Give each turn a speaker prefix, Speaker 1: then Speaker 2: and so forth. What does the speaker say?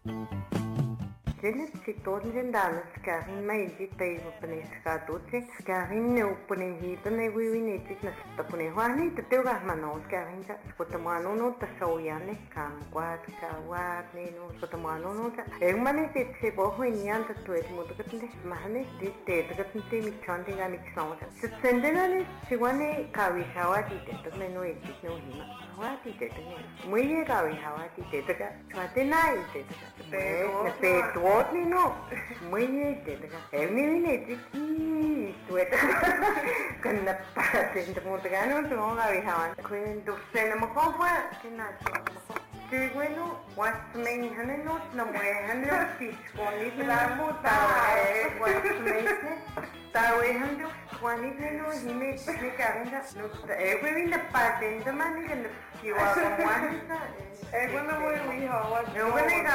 Speaker 1: Tienes si todos en danas karin mai jita ibu peneskaduce karin upunehita ne wiwinitik na tapunehwani teteuga manos karin ta spotamano no tasawiyane kam kwat kawat ne no spotamano no ta egmane se boho inian ta tuet mudukatne mahane dite tukatne michande ga mixawata sendena siwane kawi hawati te tukne no ekit no hima hawati te tukne muye kawi hawati te tuka swatena ite tuka pe What no? Muy bien, el niño es chiquito, suelta. Con la parte de montegano, se van a viajar. Cuando se nos fue, que nada, que bueno, what's me hane no, no me hane no, si con la puta, what's me, ta we hane no, cuando no, y me carga, no, every the parte de manera que yo hago, bueno, muy hijo, no, bueno,